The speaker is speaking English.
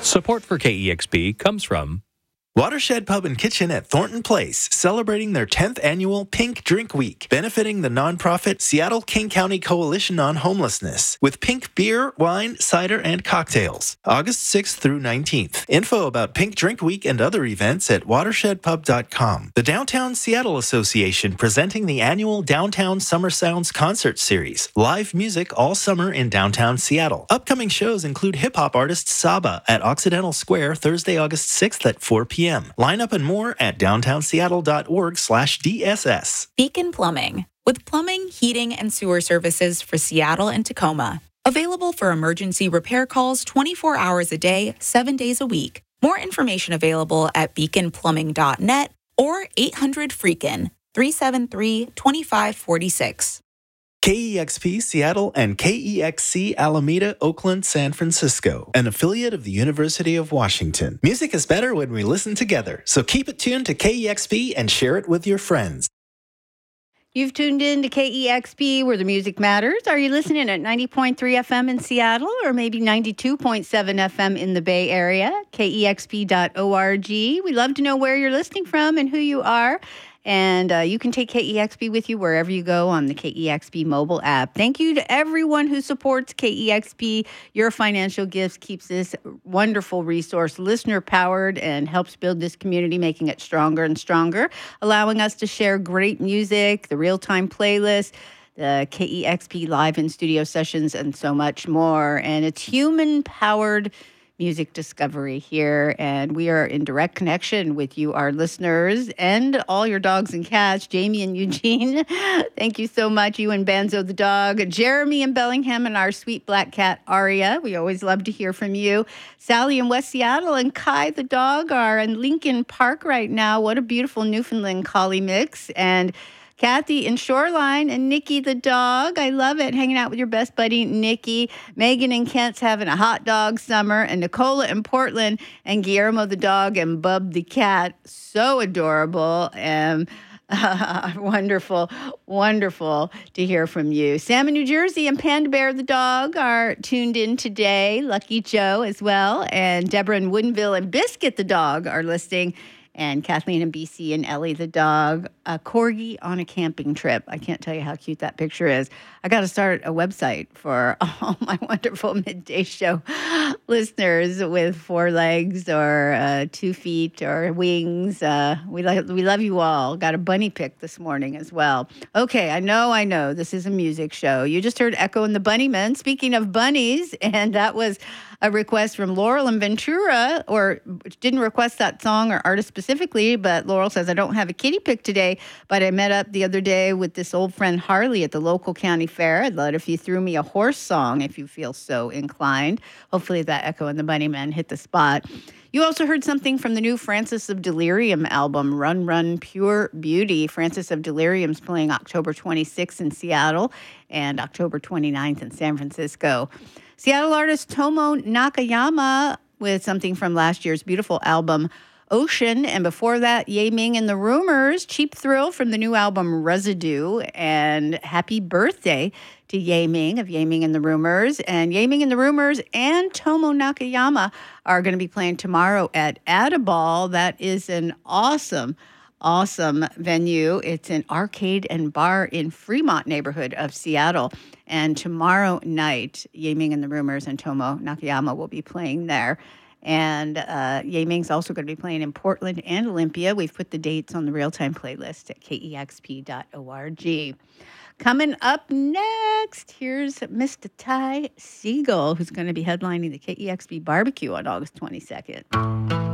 Support for KEXP comes from Watershed Pub and Kitchen at Thornton Place, celebrating their 10th annual Pink Drink Week, benefiting the nonprofit Seattle King County Coalition on Homelessness, with pink beer, wine, cider, and cocktails, August 6th through 19th. Info about Pink Drink Week and other events at watershedpub.com. The Downtown Seattle Association presenting the annual Downtown Summer Sounds concert series, live music all summer in downtown Seattle. Upcoming shows include hip-hop artist Saba at Occidental Square Thursday, August 6th at 4 p.m. Line up and more at downtownseattle.org/DSS. Beacon Plumbing, with plumbing, heating, and sewer services for Seattle and Tacoma. Available for emergency repair calls 24 hours a day, 7 days a week. More information available at beaconplumbing.net or 800-FREAKIN 373-2546. KEXP Seattle and KEXC Alameda, Oakland, San Francisco, an affiliate of the University of Washington. Music is better when we listen together, so keep it tuned to KEXP and share it with your friends. You've tuned in to KEXP, where the music matters. Are you listening at 90.3 FM in Seattle or maybe 92.7 FM in the Bay Area? KEXP.org. We love to know where you're listening from and who you are. And you can take KEXP with you wherever you go on the KEXP mobile app. Thank you to everyone who supports KEXP. Your financial gifts keeps this wonderful resource listener-powered and helps build this community, making it stronger and stronger, allowing us to share great music, the real-time playlist, the KEXP live in studio sessions, and so much more. And it's human-powered music discovery here, and we are in direct connection with you, our listeners, and all your dogs and cats. Jamie and Eugene, thank you so much. You and Banzo the dog, Jeremy and Bellingham, and our sweet black cat, Aria. We always love to hear from you. Sally in West Seattle and Kai the dog are in Lincoln Park right now. What a beautiful Newfoundland collie mix. And Kathy in Shoreline and Nikki the dog. I love it. Hanging out with your best buddy, Nikki. Megan and Kent's having a hot dog summer. And Nicola in Portland and Guillermo the dog and Bub the cat. So adorable. And wonderful, wonderful to hear from you. Sam in New Jersey and Panda Bear the dog are tuned in today. Lucky Joe as well. And Deborah in Woodinville and Biscuit the dog are listening. And Kathleen in BC and Ellie the dog, a corgi on a camping trip. I can't tell you how cute that picture is. I got to start a website for all my wonderful midday show listeners with 4 legs or 2 feet or wings. We love you all. Got a bunny pic this morning as well. Okay, I know. This is a music show. You just heard Echo and the Bunnymen. Speaking of bunnies, and that was a request from Laurel and Ventura, or didn't request that song or artist specifically, but Laurel says, I don't have a kitty pic today, but I met up the other day with this old friend Harley at the local county fair. I'd love if you threw me a horse song if you feel so inclined. Hopefully that Echo and the Bunnymen hit the spot. You also heard something from the new Francis of Delirium album, Run, Run, Pure Beauty. Francis of Delirium's playing October 26th in Seattle and October 29th in San Francisco. Seattle artist Tomo Nakayama with something from last year's beautiful album, Ocean. And before that, Ye Ming and the Rumors, Cheap Thrill from the new album Residue. And happy birthday to Ye Ming of Ye Ming and the Rumors. And Ye Ming and the Rumors and Tomo Nakayama are going to be playing tomorrow at Adaball. That is an awesome venue. It's an arcade and bar in Fremont neighborhood of Seattle. And tomorrow night, Ye Ming and the Rumors and Tomo Nakayama will be playing there. And Ye Ming's also going to be playing in Portland and Olympia. We've put the dates on the real-time playlist at kexp.org. Coming up next, here's Mr. Ty Segall, who's going to be headlining the KEXP barbecue on August 22nd.